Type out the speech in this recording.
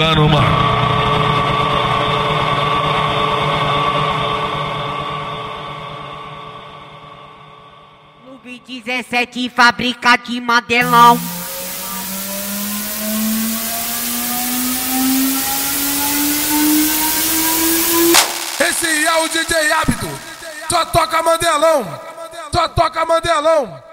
fabricando, mano. Clube 17 fábrica de Mandelão. Esse é o DJ Hábito, só toca Mandelão, só toca Mandelão.